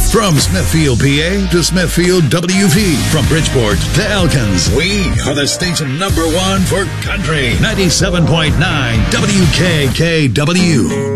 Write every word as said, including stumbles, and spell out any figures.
From Smithfield, P A to Smithfield, W V. From Bridgeport to Elkins. We are the station number one for country. ninety-seven point nine W K K W.